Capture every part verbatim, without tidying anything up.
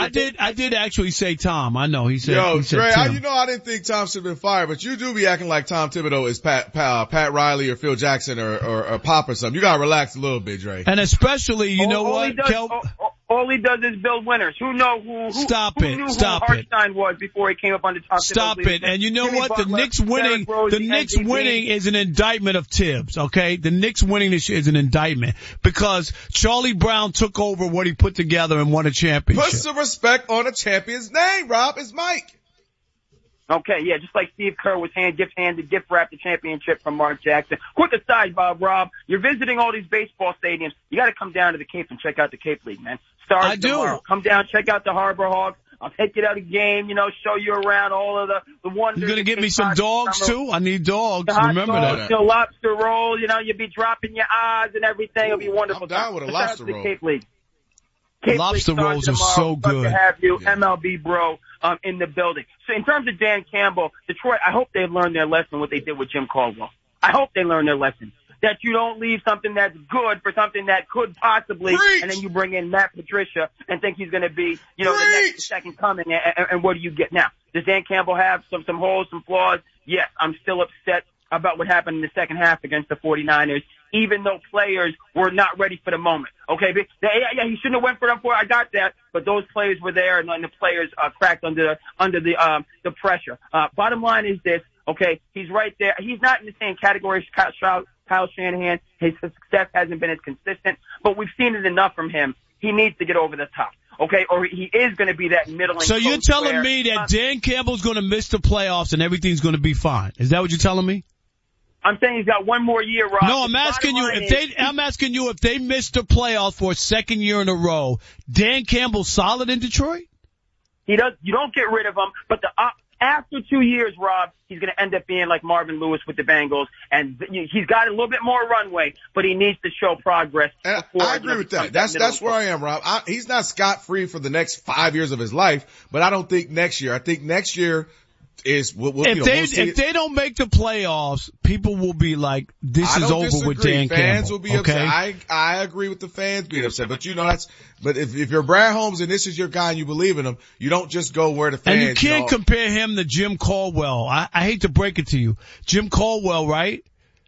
I did, I did actually say Tom. I know he said. Yo, he said Dre, Tim. I, you know I didn't think Tom should have been fired, but you do be acting like Tom Thibodeau is Pat, Pat, Pat Riley or Phil Jackson or, or, or Pop or something. You gotta relax a little bit, Dre. And especially, you all, know all what, he does, Kel- all, all, all he does is build winners. Who know who? who Stop who it. Knew Stop who it. Hartstein was before he came up on the top. Stop it. And you know Jimmy what? The Butler, Knicks winning, Derrick Rose, the Knicks M V P. winning is an indictment of Tibbs, okay? The Knicks winning this year is an indictment because Charlie Brown took over what he put together and won a championship. Put some respect on a champion's name, Rob. It's Mike. Okay, yeah, just like Steve Kerr was hand gift handed, gift wrapped the championship from Mark Jackson. Quick aside, Bob, Rob, you're visiting all these baseball stadiums. You got to come down to the Cape and check out the Cape League, man. Starts I do. tomorrow. Come down, check out the Harbor Hawks. I'll take you to the game, you know, show you around all of the the wonders. You're gonna of give me Cape some Cod dogs summer. too? I need dogs. The hot Remember dogs, that. the lobster roll, you know, you'll be dropping your eyes and everything. It'll be wonderful. I'm down with a Shout out lobster to the roll. Cape League. Cape Lobster League starts rolls are tomorrow. so Good good. to have you, Yeah. M L B bro, um, in the building. So in terms of Dan Campbell, Detroit, I hope they've learned their lesson, what they did with Jim Caldwell. I hope they learned their lesson. That you don't leave something that's good for something that could possibly, Preach. and then you bring in Matt Patricia and think he's going to be, you know, the Preach. next second coming. And, and, and what do you get now? Does Dan Campbell have some some holes, some flaws? Yes, I'm still upset about what happened in the second half against the 49ers, even though players were not ready for the moment. Okay, but, yeah, yeah, he shouldn't have went for them for. I got that, but those players were there, and the players uh, cracked under under the um the pressure. Uh, bottom line is this. Okay, he's right there. He's not in the same category as Kyle, Kyle, Kyle Shanahan. His success hasn't been as consistent, but we've seen it enough from him. He needs to get over the top. Okay, or he is going to be that middling. So you're coach telling where, me that uh, Dan Campbell's going to miss the playoffs and everything's going to be fine? Is that what you're telling me? I'm saying he's got one more year, Rob. No, I'm The asking you bottom if line they. is- I'm asking you if they miss the playoffs for a second year in a row. Dan Campbell's solid in Detroit. He does. You don't get rid of him, but the uh, after two years, Rob, he's going to end up being like Marvin Lewis with the Bengals, and th- he's got a little bit more runway, but he needs to show progress. And before I it, agree you know, with becomes that. That's middle that's where I am, Rob. I, he's not scot free for the next five years of his life, but I don't think next year. I think next year is we'll, we'll, If you know, they we'll see if it. they don't make the playoffs, people will be like, "This I is don't over with disagree. Dan Fans Campbell." will be okay? upset. I I agree with the fans being upset, but you know that's. But if if you're Brad Holmes and this is your guy and you believe in him, you don't just go where the fans. And you can't know, compare him to Jim Caldwell. I, I hate to break it to you. Jim Caldwell, right?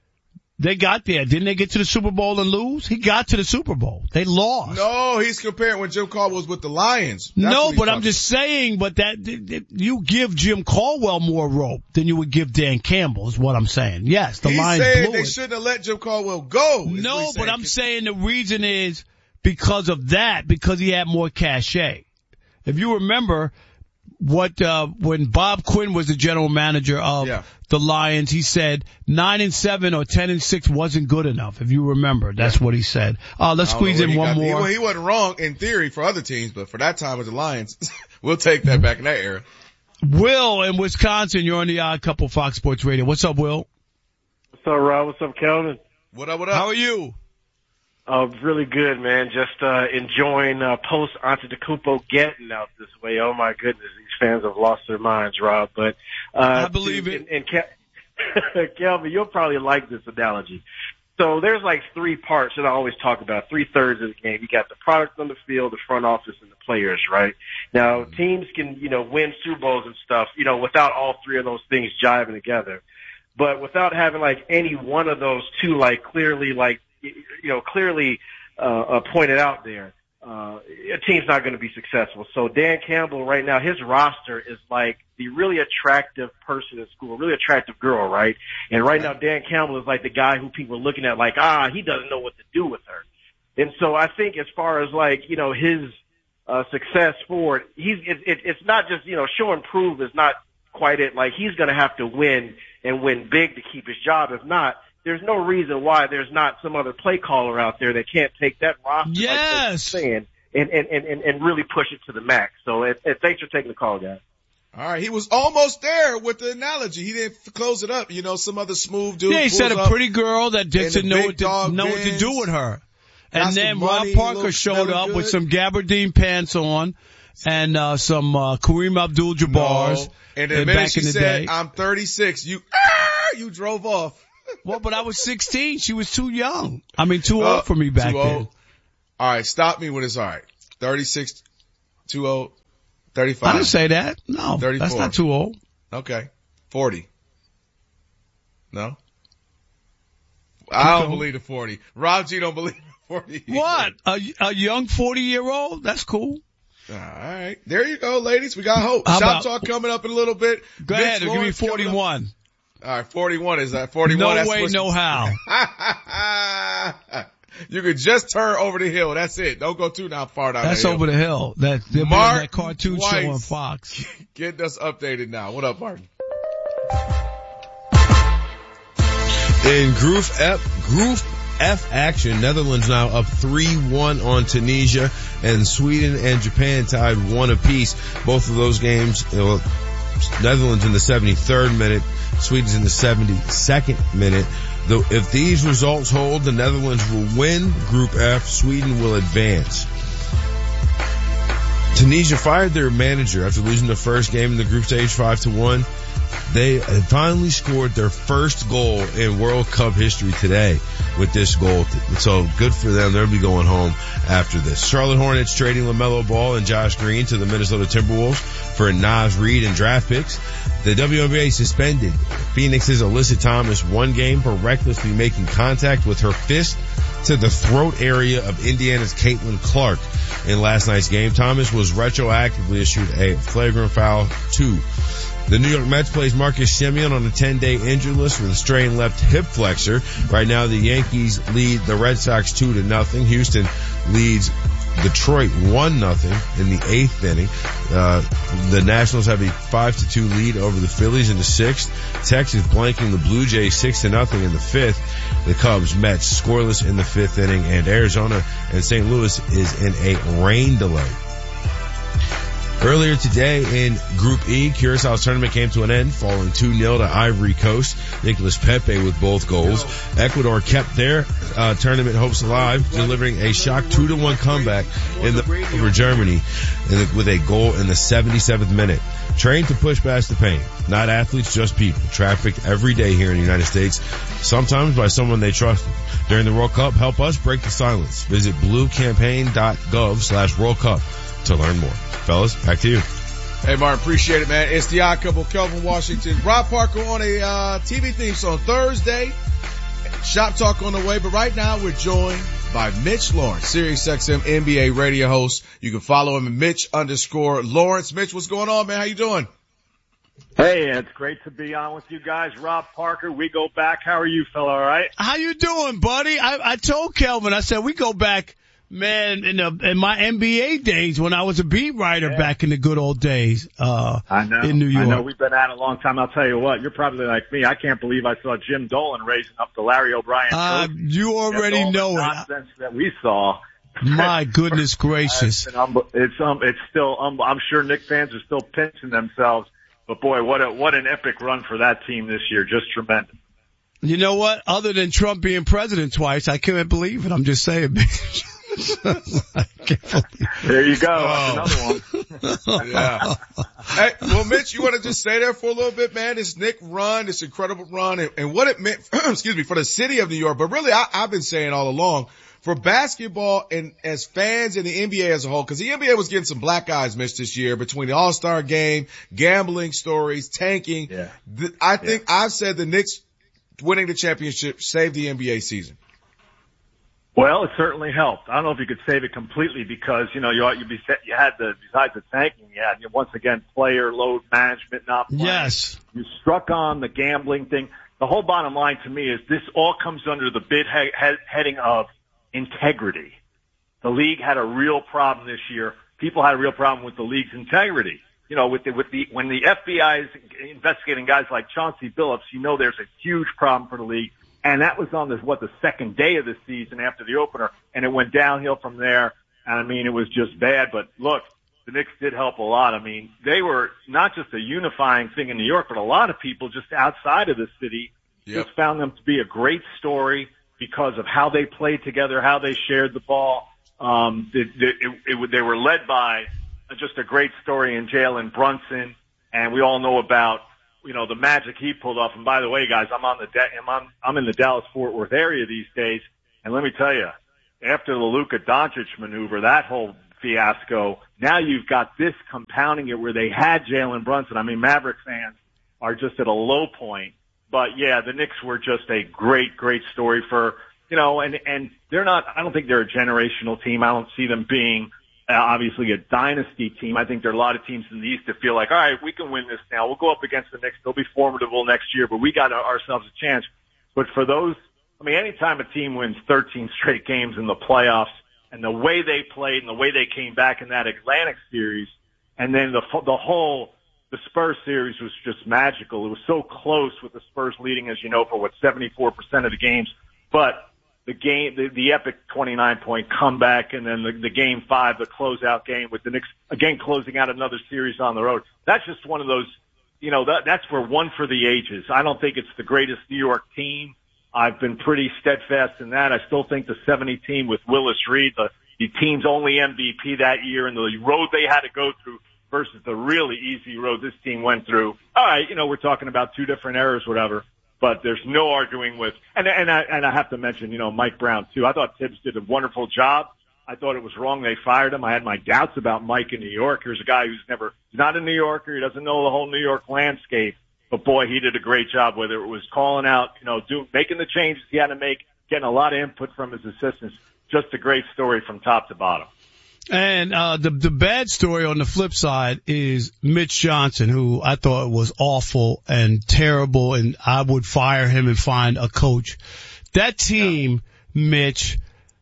They got there. Didn't they get to the Super Bowl and lose? He got to the Super Bowl. They lost. No, he's comparing when Jim Caldwell was with the Lions. That's No, what he's but I'm talking just saying, but that, th- th- you give Jim Caldwell more rope than you would give Dan Campbell is what I'm saying. Yes, the He's Lions saying blew they it. shouldn't have let Jim Caldwell go. is what No, he's but saying. I'm saying the reason is because of that, because he had more cachet. If you remember what, uh, when Bob Quinn was the general manager of Yeah. the Lions, he said nine and seven or ten and six wasn't good enough. If you remember, that's what he said. Uh, let's I don't know squeeze where in he one got- more. He, he wasn't wrong in theory for other teams, but for that time with the Lions, we'll take that back in that era. Will in Wisconsin, you're on the Odd Couple Fox Sports Radio. What's up, Will? What's up, Rob? What's up, Kelvin? What up, what up? How are you? Uh, really good, man. Just uh, enjoying uh, post Antetokounmpo getting out this way. Oh my goodness, these fans have lost their minds, Rob. But uh, I believe it. And, and Ke- Kelvin, you'll probably like this analogy. So there's like three parts that I always talk about. Three thirds of the game. You got the product on the field, the front office, and the players. Right now, teams can you know win Super Bowls and stuff. You know, without all three of those things jiving together. But without having like any one of those two, like clearly, like you know, clearly uh, uh, pointed out there, uh, a team's not going to be successful. So Dan Campbell right now, his roster is like the really attractive person in school, really attractive girl, right? And right now, Dan Campbell is like the guy who people are looking at like, ah, he doesn't know what to do with her. And so I think as far as like, you know, his uh, success forward, he's it, it, it's not just, you know, show and prove is not quite it. Like he's going to have to win and win big to keep his job. If not, there's no reason why there's not some other play caller out there that can't take that roster Yes. like saying, and, and, and, and really push it to the max. So it, it, thanks for taking the call, guys. All right, he was almost there with the analogy. He didn't f- close it up. You know, some other smooth dude. Yeah, he said pulls a up pretty girl that in didn't the know big what to dog know what to Benz, do with her. got And then some Rob money, Parker look showed smelling up good. with some gabardine pants on and uh some uh Kareem Abdul-Jabbar's No. And the uh, minute back she in the said, day. I'm thirty-six, you, ah, you drove off. Well, but I was sixteen. She was too young. I mean, too Uh, old for me back too then. old. All right, stop me when it's all right. thirty-six, too old. thirty-five. I didn't say that. No, thirty-four. That's not too old. Okay. forty. No? I don't believe the forty. Rob G don't believe the forty. What? A, a young forty-year-old? That's cool. All right. There you go, ladies. We got hope. How Shop about, Talk coming up in a little bit. Go Mitch ahead. Give me forty-one. All right. forty-one is that forty-one? No That's way, no how. You could just turn over the hill. That's it. Don't go too now far down That's that hill. over the hill. That, that cartoon Weiss, show on Fox. Getting us updated now. What up, Martin? In Group F, Group F action, Netherlands now up three one on Tunisia, and Sweden and Japan tied one apiece. Both of those games, you know, Netherlands in the seventy-third minute, Sweden's in the seventy-second minute. Though if these results hold, the Netherlands will win Group F, Sweden will advance. Tunisia fired their manager after losing the first game in the group stage five to one. They finally scored their first goal in World Cup history today with this goal. So good for them. They'll be going home after this. Charlotte Hornets trading LaMelo Ball and Josh Green to the Minnesota Timberwolves for Naz Reid and draft picks. The W N B A suspended Phoenix's Alyssa Thomas one game for recklessly making contact with her fist to the throat area of Indiana's Caitlin Clark in last night's game. Thomas was retroactively issued a flagrant foul two. The New York Mets plays Marcus Semien on a ten-day injured list with a strained left hip flexor. Right now, the Yankees lead the Red Sox two to nothing. Houston leads Detroit one nothing in the eighth inning. Uh, the Nationals have a five to two lead over the Phillies in the sixth. Texas blanking the Blue Jays six to nothing in the fifth. The Cubs, Mets scoreless in the fifth inning, and Arizona and Saint Louis is in a rain delay. Earlier today in Group E, Curaçao's tournament came to an end, falling two nil to Ivory Coast. Nicolas Pepe with both goals. Ecuador kept their uh, tournament hopes alive, delivering a shock two to one comeback in the over Germany in the, with a goal in the seventy-seventh minute. Trained to push past the pain. Not athletes, just people. Trafficked every day here in the United States, sometimes by someone they trusted. During the World Cup, help us break the silence. Visit bluecampaign.gov slash World Cup to learn more. Fellas, back to you. Hey, Martin, appreciate it, man. It's the Odd Couple, Kelvin Washington, Rob Parker on a uh, T V theme song Thursday. Shop Talk on the way, but right now we're joined by Mitch Lawrence, SiriusXM N B A radio host. You can follow him at Mitch underscore Lawrence. Mitch, what's going on, man? How you doing? Hey, it's great to be on with you guys. Rob Parker, we go back. How are you, fella? All right? How you doing, buddy? I, I told Kelvin, I said we go back. Man, in, the, in my N B A days when I was a beat writer yeah. back in the good old days, uh, I know, in New York. I know we've been at it a long time. I'll tell you what, you're probably like me. I can't believe I saw Jim Dolan raising up the Larry O'Brien. Uh, you already That's know all the it. nonsense that we saw. My goodness gracious. It's, it's, um, it's still, um, I'm sure Knicks fans are still pinching themselves, but boy, what a, what an epic run for that team this year. Just tremendous. You know what? Other than Trump being president twice, I can't believe it. I'm just saying. There you go. Oh. Another one. Yeah. Hey, well, Mitch, you want to just stay there for a little bit, man? This Knick run, this incredible run, and, and what it meant, excuse me, for the city of New York. But really, I, I've been saying all along, for basketball and as fans and the N B A as a whole, because the N B A was getting some black eyes, Mitch, this year between the All-Star game, gambling stories, tanking. Yeah. The, I think yeah. I've said the Knicks winning the championship saved the N B A season. Well, it certainly helped. I don't know if you could save it completely because, you know, you you, be, you had the, besides the tanking, you had, once again, player load management not playing. Yes. You struck on the gambling thing. The whole bottom line to me is this all comes under the big he- he- heading of integrity. The league had a real problem this year. People had a real problem with the league's integrity. You know, with the, with the, when the F B I is investigating guys like Chauncey Billups, you know there's a huge problem for the league. And that was on this, what, the second day of the season after the opener, and it went downhill from there. And I mean, it was just bad. But look, the Knicks did help a lot. I mean, they were not just a unifying thing in New York, but a lot of people just outside of the city yep. just found them to be a great story because of how they played together, how they shared the ball. Um, it, it, it, they were led by just a great story in Jalen Brunson, and we all know about, you know, the magic he pulled off. And by the way, guys, I'm on the, I'm on, I'm in the Dallas-Fort Worth area these days. And let me tell you, after the Luka Doncic maneuver, that whole fiasco. Now you've got this compounding it where they had Jalen Brunson. I mean, Maverick fans are just at a low point. But yeah, the Knicks were just a great, great story for, you know, and, and they're not, I don't think they're a generational team. I don't see them being uh, obviously a dynasty team. I think there are a lot of teams in the East that feel like, all right, we can win this now. We'll go up against the Knicks. They'll be formidable next year, but we got ourselves a chance. But for those, I mean, anytime a team wins thirteen straight games in the playoffs and the way they played and the way they came back in that Atlantic series, and then the, the whole, the Spurs series was just magical. It was so close with the Spurs leading, as you know, for what, seventy-four percent of the games. But the game, the, the epic twenty-nine point comeback, and then the, the game five, the closeout game with the Knicks, again, closing out another series on the road. That's just one of those, you know, that, that's for one for the ages. I don't think it's the greatest New York team. I've been pretty steadfast in that. I still think the seventy team with Willis Reed, the, the team's only M V P that year, and the road they had to go through versus the really easy road this team went through. All right, you know, we're talking about two different eras, whatever, but there's no arguing with, and, and I, and I have to mention, you know, Mike Brown too. I thought Tibbs did a wonderful job. I thought it was wrong they fired him. I had my doubts about Mike in New York. Here's a guy who's never, he's not a New Yorker. He doesn't know the whole New York landscape, but boy, he did a great job, whether it was calling out, you know, do, making the changes he had to make, getting a lot of input from his assistants. Just a great story from top to bottom. And uh the the bad story on the flip side is Mitch Johnson, who I thought was awful and terrible, and I would fire him and find a coach. That team, yeah. Mitch,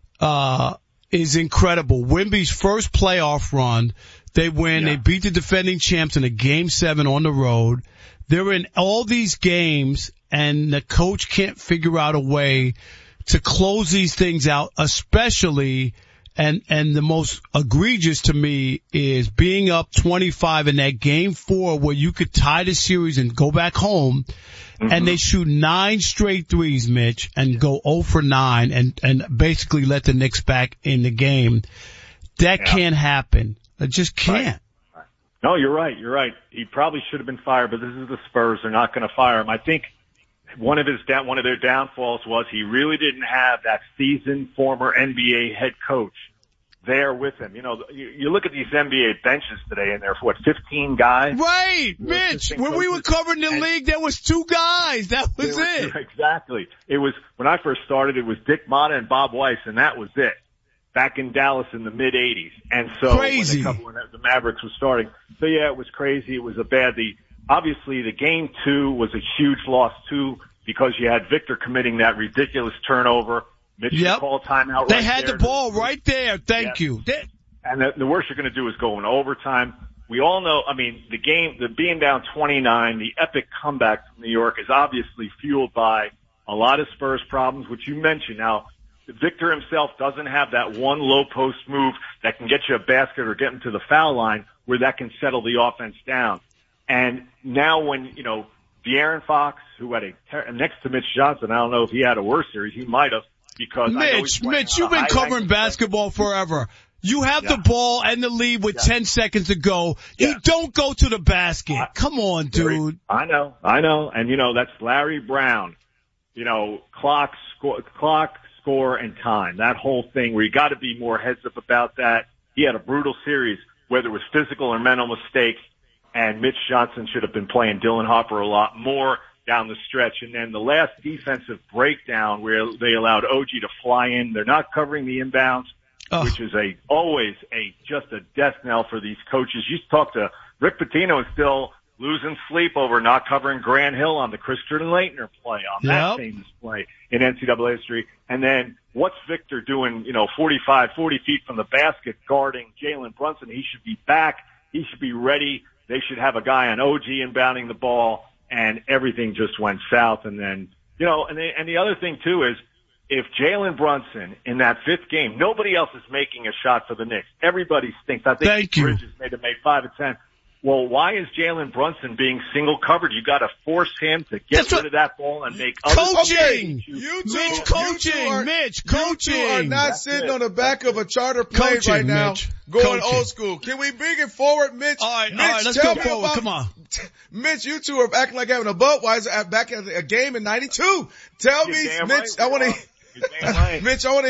uh is incredible. Wemby's first playoff run, they win. Yeah. They beat the defending champs in a game seven on the road. They're in all these games, and the coach can't figure out a way to close these things out, especially. And, and the most egregious to me is being up twenty-five in that game four where you could tie the series and go back home, mm-hmm. and they shoot nine straight threes, Mitch, and go zero for nine and, and basically let the Knicks back in the game. That yeah. can't happen. It just can't. Right. No, you're right. You're right. He probably should have been fired, but this is the Spurs. They're not going to fire him. I think one of his down, one of their downfalls was he really didn't have that seasoned former N B A head coach there with him. You know, you, you look at these N B A benches today, and there's what, fifteen guys? Right, Mitch. When we were covering the and, league, there was two guys. That was it. Were, exactly. It was when I first started. It was Dick Motta and Bob Weiss, and that was it. Back in Dallas in the mid eighties, and so crazy. when, the, when the Mavericks was starting, so yeah, it was crazy. It was a bad. The obviously the game two was a huge loss too because you had Victor committing that ridiculous turnover. Mitch yep. called timeout. They right had there. the ball right there. Thank yeah. you. They- and the, the worst you're going to do is go in overtime. We all know. I mean, the game, the being down twenty-nine, the epic comeback from New York is obviously fueled by a lot of Spurs problems, which you mentioned. Now, Victor himself doesn't have that one low post move that can get you a basket or get him to the foul line where that can settle the offense down. And now when, you know, De'Aaron Fox, who had a, ter- next to Mitch Johnson, I don't know if he had a worse series, he might have, because Mitch, Mitch, you've been covering basketball forever. You have yeah. the ball and the lead with yeah. ten seconds to go. Yeah. You don't go to the basket. I, Come on, dude. I know, I know. And you know, that's Larry Brown. You know, clock, score, clock, score, and time. That whole thing where you got to be more heads up about that. He had a brutal series, whether it was physical or mental mistakes, and Mitch Johnson should have been playing Dylan Harper a lot more down the stretch. And then the last defensive breakdown where they allowed O G to fly in. They're not covering the inbounds, oh. which is a always a just a death knell for these coaches. You talk to Rick Pitino is still losing sleep over not covering Grant Hill on the Christian Laettner play, on yep. that famous play in N C double A history. And then what's Victor doing, you know, forty-five, forty feet from the basket guarding Jalen Brunson? He should be back. He should be ready. They should have a guy on O G inbounding the ball, and everything just went south. And then, you know, and the, and the other thing too is if Jalen Brunson in that fifth game, nobody else is making a shot for the Knicks. Everybody stinks. I think Thank you. Bridges made it make five and ten. Well, why is Jalen Brunson being single covered? You got to force him to get That's rid what, of that ball and make coaching. Okay. You two, Mitch, coaching. You are, Mitch, coaching. You two are not That's sitting it. on the back of a charter plane Coaching, right now, Mitch. going Coaching. old school. Can we bring it forward, Mitch? All right, Mitch, all right, let's tell go me forward. about, Come on. Mitch, you two are acting like having a Budweiser at back at a game in ninety-two. Tell You're me, damn Mitch, right, I want to, to, Mitch, I want to,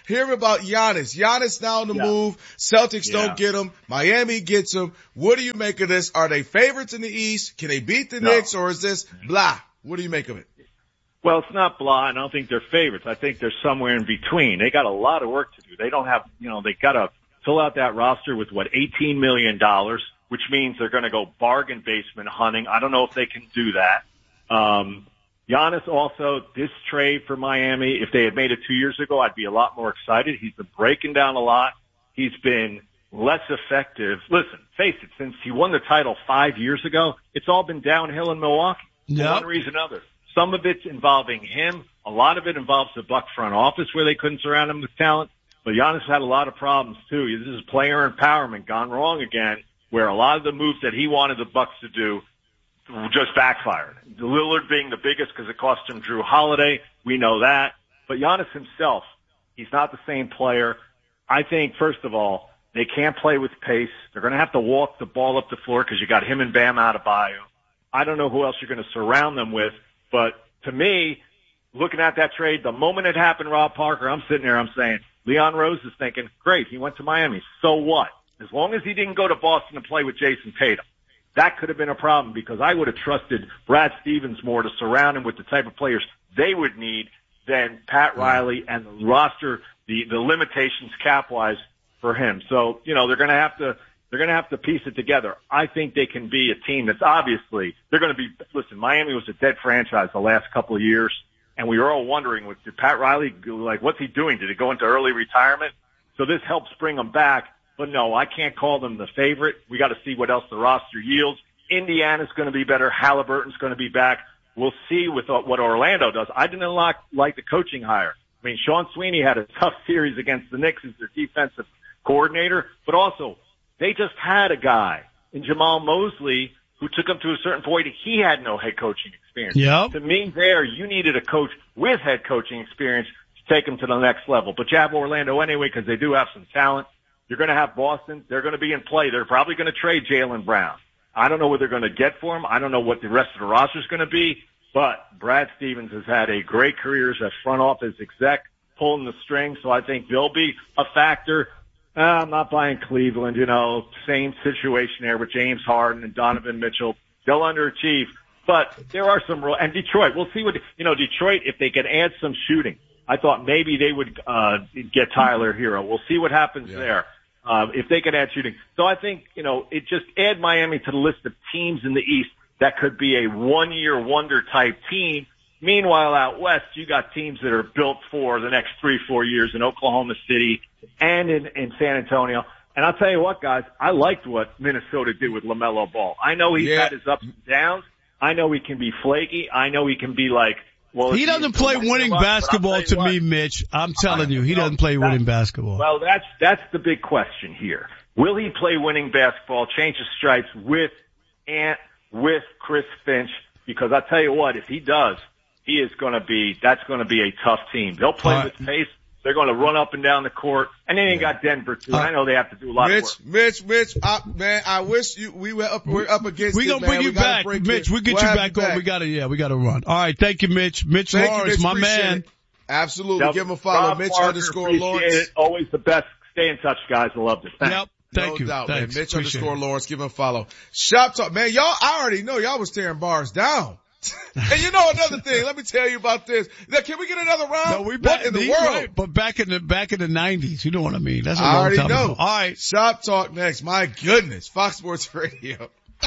hear about Giannis. Giannis now on the Yeah. move. Celtics Yeah. don't get him. Miami gets him. What do you make of this? Are they favorites in the East? Can they beat the No. Knicks, or is this blah? What do you make of it? Well, it's not blah, and I don't think they're favorites. I think they're somewhere in between. They got a lot of work to do. They don't have, you know, they got to fill out that roster with what, eighteen million dollars, which means they're going to go bargain basement hunting. I don't know if they can do that. Um, Giannis also, this trade for Miami, if they had made it two years ago, I'd be a lot more excited. He's been breaking down a lot. He's been less effective. Listen, face it, since he won the title five years ago, it's all been downhill in Milwaukee. For Yep. one reason or another. Some of it's involving him. A lot of it involves the Buck front office where they couldn't surround him with talent. But Giannis had a lot of problems too. This is player empowerment gone wrong again, where a lot of the moves that he wanted the Bucks to do just backfired. Lillard being the biggest because it cost him Drew Holiday. We know that. But Giannis himself, he's not the same player. I think, first of all, they can't play with pace. They're going to have to walk the ball up the floor because you got him and Bam Adebayo. I don't know who else you're going to surround them with. But to me, looking at that trade, the moment it happened, Rob Parker, I'm sitting there, I'm saying, Leon Rose is thinking, great, he went to Miami. So what? As long as he didn't go to Boston to play with Jason Tatum, that could have been a problem because I would have trusted Brad Stevens more to surround him with the type of players they would need than Pat Riley and the roster, the, the limitations cap-wise for him. So, you know, they're going to have to, they're going to have to piece it together. I think they can be a team that's obviously, they're going to be, listen, Miami was a dead franchise the last couple of years, and we were all wondering, did Pat Riley, like, what's he doing? Did he go into early retirement? So this helps bring them back. But no, I can't call them the favorite. We got to see what else the roster yields. Indiana's going to be better. Halliburton's going to be back. We'll see with what Orlando does. I didn't like, like the coaching hire. I mean, Sean Sweeney had a tough series against the Knicks as their defensive coordinator, but also they just had a guy in Jamal Mosley who took them to a certain point. He had no head coaching experience. Yep. To me, there, you needed a coach with head coaching experience to take them to the next level. But you have Orlando anyway because they do have some talent. You're going to have Boston. They're going to be in play. They're probably going to trade Jaylen Brown. I don't know what they're going to get for him. I don't know what the rest of the roster is going to be. But Brad Stevens has had a great career as a front office exec, pulling the strings. So I think they'll be a factor. Uh, I'm not buying Cleveland. You know, same situation there with James Harden and Donovan Mitchell. They'll underachieve. But there are some real, and Detroit, we'll see what, you know, Detroit, if they can add some shooting. I thought maybe they would, uh, get Tyler Hero. We'll see what happens yeah. there. Uh, if they could add shooting. So I think, you know, it just add Miami to the list of teams in the East that could be a one-year wonder type team. Meanwhile, out West, you got teams that are built for the next three, four years in Oklahoma City and in, in San Antonio. And I'll tell you what, guys, I liked what Minnesota did with LaMelo Ball. I know he's yeah. had his ups and downs. I know he can be flaky. I know he can be like, well, he doesn't play winning basketball to me, Mitch. I'm telling you, he doesn't play winning basketball. Well, that's that's the big question here. Will he play winning basketball, change the stripes with Ant, with Chris Finch? Because I tell you what, if he does, he is going to be, that's going to be a tough team. They'll play All with right. pace. They're going to run up and down the court. And then you got Denver too. I know they have to do a lot Mitch, of work. Mitch, Mitch, I, man, I wish you, we were up, we're up against We it, gonna man. bring you we gotta back, break Mitch. it. We'll get We'll you have back on. back. We gotta, yeah, we gotta run. All right. Thank you, Mitch. Mitch Thank Lawrence, you, Mitch. my Appreciate man. it. Absolutely. Now, Give him a follow. Rob Mitch Parker, underscore appreciate Lawrence. it. Always the best. Stay in touch, guys. I love this. Thanks. Yep. Thank no you. doubt, Thanks. man. Mitch Appreciate underscore it. Lawrence. Give him a follow. Shop Talk. Man, y'all, I already know y'all was tearing bars down. And you know another thing, let me tell you about this. Now, can we get another round? No, we what back in the these, world? right, but back in the back in the nineties, you know what I mean. That's a I long already time know. ago. All right. Shop Talk next. My goodness. Fox Sports Radio.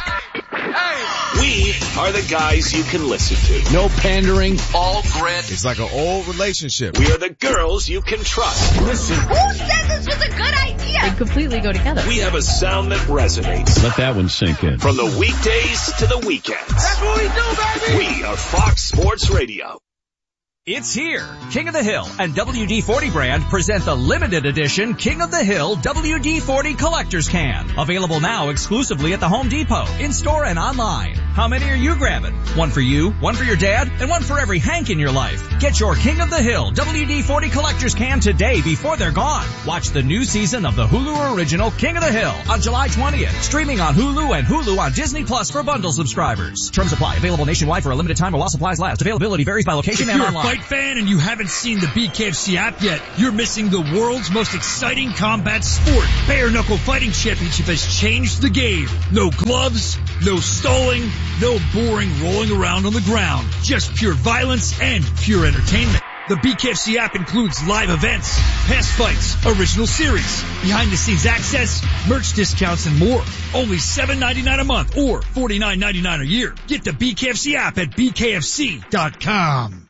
We are the guys you can listen to. No pandering, all grit. It's like an old relationship. We are the girls you can trust. Listen. Who said this was a good idea? They completely go together. We have a sound that resonates. Let that one sink in. From the weekdays to the weekends. That's what we do, baby. We are Fox Sports Radio. It's here. King of the Hill and W D forty brand present the limited edition King of the Hill W D forty Collector's Can. Available now exclusively at the Home Depot, in-store and online. How many are you grabbing? One for you, one for your dad, and one for every Hank in your life. Get your King of the Hill W D forty Collector's Can today before they're gone. Watch the new season of the Hulu original King of the Hill on July twentieth. Streaming on Hulu and Hulu on Disney Plus for bundle subscribers. Terms apply. Available nationwide for a limited time or while supplies last. Availability varies by location and online. fight fan and you haven't seen the B K F C app yet, you're missing the world's most exciting combat sport. Bare Knuckle Fighting Championship has changed the game. No gloves, no stalling, no boring rolling around on the ground. Just pure violence and pure entertainment. The B K F C app includes live events, past fights, original series, behind-the-scenes access, merch discounts, and more. Only seven ninety-nine a month or forty-nine ninety-nine a year. Get the B K F C app at B K F C dot com.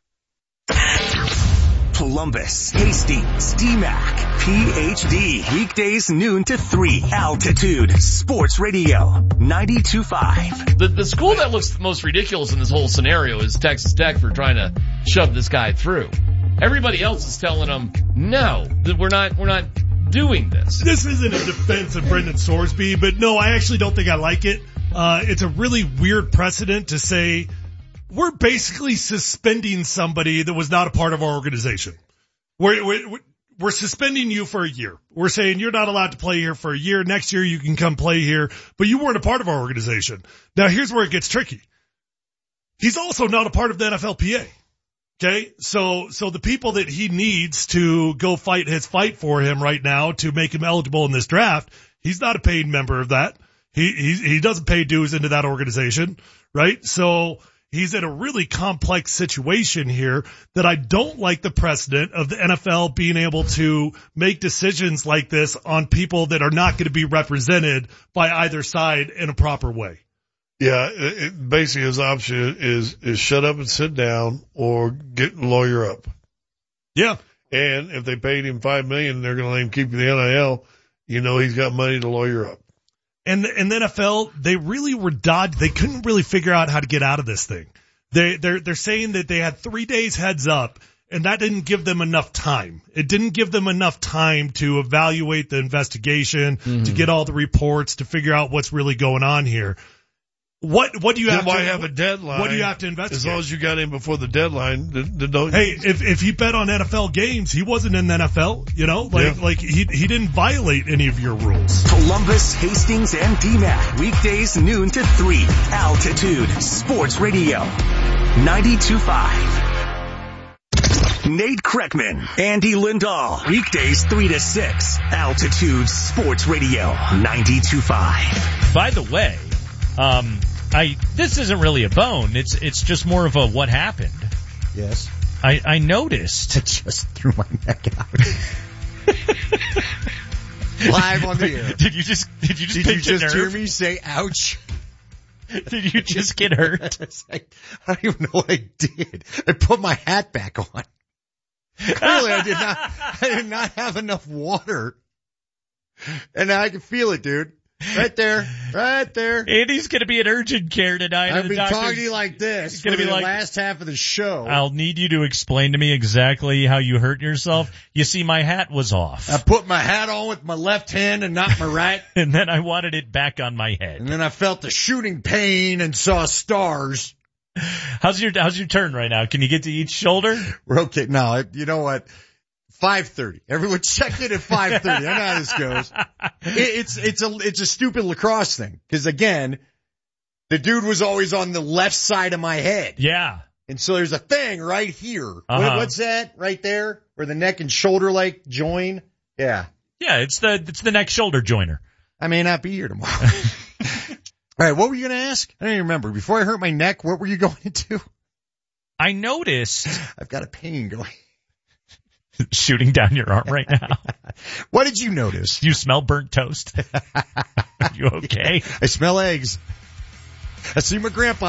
Columbus, Hastings, D MAC, P H D. Weekdays noon to three. Altitude Sports Radio ninety-two point five. The, the school that looks the most ridiculous in this whole scenario is Texas Tech for trying to shove this guy through. Everybody else is telling them, no, that we're not, we're not doing this. This isn't a defense of Brendan Sorsby, but no, I actually don't think I like it. Uh, it's a really weird precedent to say we're basically suspending somebody that was not a part of our organization. We're, we're, we're suspending you for a year. We're saying you're not allowed to play here for a year. Next year you can come play here, but you weren't a part of our organization. Now here's where it gets tricky. He's also not a part of the N F L P A. Okay, so so the people that he needs to go fight his fight for him right now to make him eligible in this draft, he's not a paid member of that. He he he doesn't pay dues into that organization, right? So he's in a really complex situation here that I don't like the precedent of the N F L being able to make decisions like this on people that are not going to be represented by either side in a proper way. Yeah, it, it, basically his option is, is shut up and sit down or get lawyer up. Yeah. And if they paid him five million dollars and they're going to let him keep the N I L, you know he's got money to lawyer up. And the, and the N F L, they really were dodged. They couldn't really figure out how to get out of this thing. They, they're, they're saying that they had three days heads up and that didn't give them enough time. It didn't give them enough time to evaluate the investigation, mm-hmm. to get all the reports, to figure out what's really going on here. What what do you then have why to have a deadline? What do you have to investigate? As long as you got in before the deadline, then, then don't. Hey, if if he bet on N F L games, he wasn't in the N F L. You know, like yeah. like he he didn't violate any of your rules. Columbus, Hastings, and D MAC weekdays noon to three. Altitude Sports Radio ninety-two point five. Nate Kreckman, Andy Lindahl, weekdays three to six. Altitude Sports Radio ninety-two point five. By the way. Um, I, this isn't really a bone. It's, it's just more of a what happened. Yes. I, I noticed. I just threw my neck out. Live on the air. Did you just, did you just, did you just nerve? hear me say ouch? Did you just get hurt? I don't even know what I did. I put my hat back on. Clearly I did not, I did not have enough water. And now I can feel it, dude. Right there, right there. Andy's going to be in urgent care tonight. I've been talking to you like this He's for gonna be the like, last half of the show. I'll need you to explain to me exactly how you hurt yourself. You see, my hat was off. I put my hat on with my left hand and not my right. And then I wanted it back on my head. And then I felt the shooting pain and saw stars. How's your How's your turn right now? Can you get to each shoulder? We're okay. No, you know what? five thirty. Everyone checked in at five thirty. I know how this goes. It, it's, it's a, it's a stupid lacrosse thing. Cause again, the dude was always on the left side of my head. Yeah. And so there's a thing right here. Uh-huh. What, what's that right there? Where the neck and shoulder like join? Yeah. Yeah. It's the, it's the neck shoulder joiner. I may not be here tomorrow. All right. What were you going to ask? I don't even remember. Before I hurt my neck, what were you going into? I noticed. I've got a pain going. Shooting down your arm right now. What did you notice? You smell burnt toast. Are you okay? I smell eggs. I see my grandpa.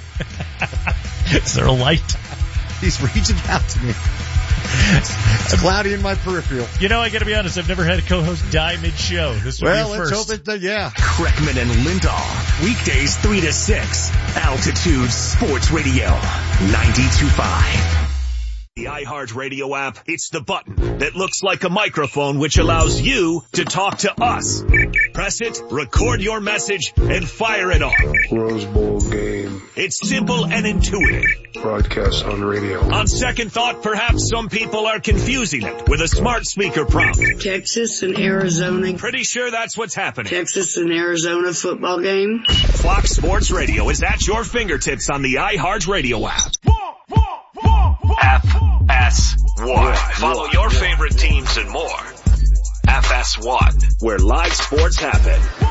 Is there a light? He's reaching out to me. It's cloudy in my peripheral. You know, I gotta be honest, I've never had a co-host die mid-show. This will well, be let's first. hope it, uh, yeah. Kreckman and Lindahl, weekdays three to six. Altitude Sports Radio ninety-two point five. The iHeartRadio app, it's the button that looks like a microphone which allows you to talk to us. Press it, record your message, and fire it off. Rose Bowl game. It's simple and intuitive. Broadcast on radio. On second thought, perhaps some people are confusing it with a smart speaker prompt. Texas and Arizona. Pretty sure that's what's happening. Texas and Arizona football game. Fox Sports Radio is at your fingertips on the iHeartRadio app. App. one. Follow your favorite teams and more. F S one, where live sports happen.